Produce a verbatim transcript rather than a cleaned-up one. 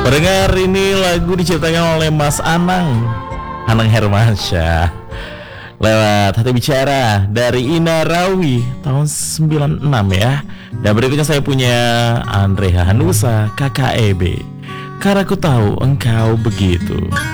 Pendengar, ini lagu diciptakan oleh Mas Anang Anang Hermansyah lewat Hati Bicara dari Ina Rawi tahun sembilan puluh enam ya. Dan berikutnya saya punya Andre Hanusa K K E B, Karena Ku Tahu Engkau Begitu.